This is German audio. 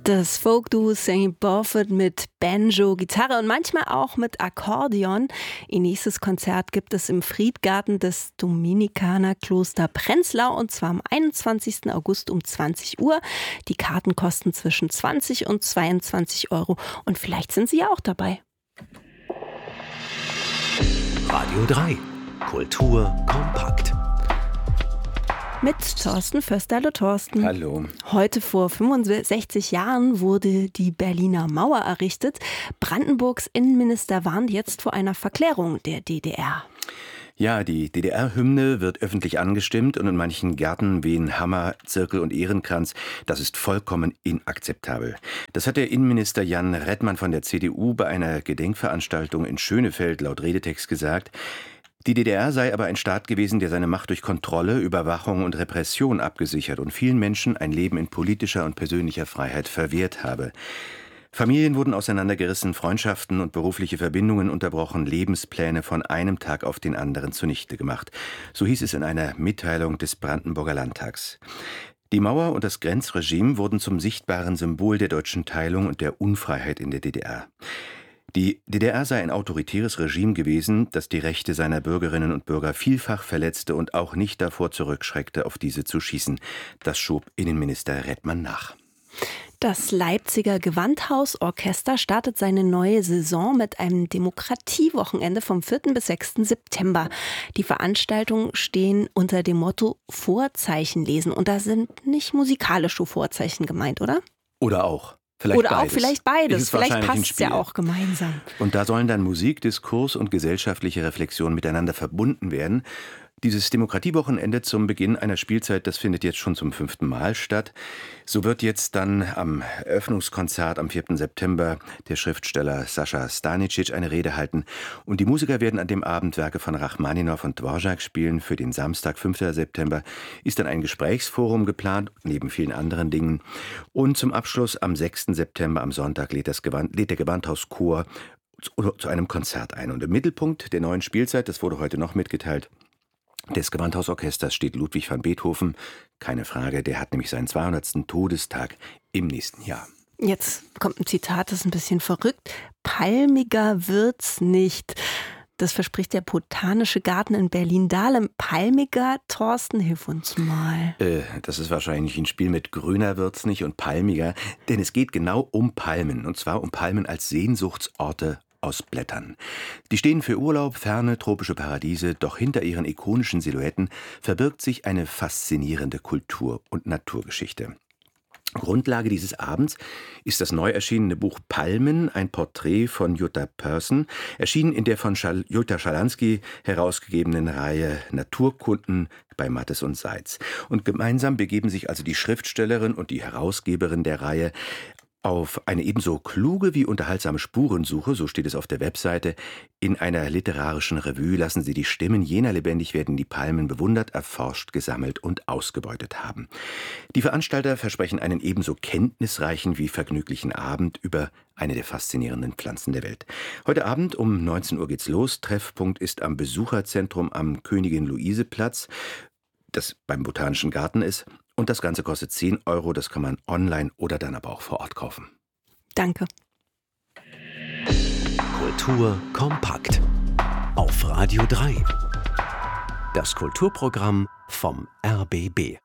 Das Folk-Duo St. Beaufort mit Banjo, Gitarre und manchmal auch mit Akkordeon. Ihr nächstes Konzert gibt es im Friedgarten des Dominikanerkloster Prenzlau und zwar am 21. August um 20 Uhr. Die Karten kosten zwischen 20 und 22 Euro und vielleicht sind Sie ja auch dabei. Radio 3. Kultur kompakt. Mit Thorsten Förster. Hallo Thorsten. Hallo. Heute vor 65 Jahren wurde die Berliner Mauer errichtet. Brandenburgs Innenminister warnt jetzt vor einer Verklärung der DDR. Ja, die DDR-Hymne wird öffentlich angestimmt und in manchen Gärten wehen Hammer, Zirkel und Ehrenkranz. Das ist vollkommen inakzeptabel. Das hat der Innenminister Jan Redmann von der CDU bei einer Gedenkveranstaltung in Schönefeld laut Redetext gesagt. Die DDR sei aber ein Staat gewesen, der seine Macht durch Kontrolle, Überwachung und Repression abgesichert und vielen Menschen ein Leben in politischer und persönlicher Freiheit verwehrt habe. Familien wurden auseinandergerissen, Freundschaften und berufliche Verbindungen unterbrochen, Lebenspläne von einem Tag auf den anderen zunichte gemacht. So hieß es in einer Mitteilung des Brandenburger Landtags. Die Mauer und das Grenzregime wurden zum sichtbaren Symbol der deutschen Teilung und der Unfreiheit in der DDR. Die DDR sei ein autoritäres Regime gewesen, das die Rechte seiner Bürgerinnen und Bürger vielfach verletzte und auch nicht davor zurückschreckte, auf diese zu schießen. Das schob Innenminister Redmann nach. Das Leipziger Gewandhausorchester startet seine neue Saison mit einem Demokratiewochenende vom 4. bis 6. September. Die Veranstaltungen stehen unter dem Motto Vorzeichen lesen. Und da sind nicht musikalische Vorzeichen gemeint, oder? Oder auch. Vielleicht beides. Vielleicht passt es ja auch gemeinsam. Und da sollen dann Musik, Diskurs und gesellschaftliche Reflexion miteinander verbunden werden. Dieses Demokratiewochenende zum Beginn einer Spielzeit, das findet jetzt schon zum 5. Mal statt. So wird jetzt dann am Eröffnungskonzert am 4. September der Schriftsteller Sascha Stanicic eine Rede halten. Und die Musiker werden an dem Abend Werke von Rachmaninow und Dvorak spielen. Für den Samstag, 5. September, ist dann ein Gesprächsforum geplant, neben vielen anderen Dingen. Und zum Abschluss am 6. September, am Sonntag, lädt der Gewandhauschor zu einem Konzert ein. Und im Mittelpunkt der neuen Spielzeit, das wurde heute noch mitgeteilt, des Gewandhausorchesters steht Ludwig van Beethoven. Keine Frage, der hat nämlich seinen 200. Todestag im nächsten Jahr. Jetzt kommt ein Zitat, das ist ein bisschen verrückt. Palmiger wird's nicht. Das verspricht der Botanische Garten in Berlin-Dahlem. Palmiger, Thorsten, hilf uns mal. Das ist wahrscheinlich ein Spiel mit grüner wird's nicht und palmiger. Denn es geht genau um Palmen. Und zwar um Palmen als Sehnsuchtsorte aus Blättern. Die stehen für Urlaub, ferne, tropische Paradiese, doch hinter ihren ikonischen Silhouetten verbirgt sich eine faszinierende Kultur- und Naturgeschichte. Grundlage dieses Abends ist das neu erschienene Buch Palmen, ein Porträt von Jutta Persson, erschienen in der von Jutta Schalansky herausgegebenen Reihe Naturkunden bei Mattes und Seitz. Und gemeinsam begeben sich also die Schriftstellerin und die Herausgeberin der Reihe auf eine ebenso kluge wie unterhaltsame Spurensuche, so steht es auf der Webseite. In einer literarischen Revue lassen sie die Stimmen jener lebendig werden, die Palmen bewundert, erforscht, gesammelt und ausgebeutet haben. Die Veranstalter versprechen einen ebenso kenntnisreichen wie vergnüglichen Abend über eine der faszinierenden Pflanzen der Welt. Heute Abend um 19 Uhr geht's los. Treffpunkt ist am Besucherzentrum am Königin-Luise-Platz, das beim Botanischen Garten ist. Und das Ganze kostet 10 Euro, das kann man online oder dann aber auch vor Ort kaufen. Danke. Kultur kompakt. Auf Radio 3. Das Kulturprogramm vom RBB.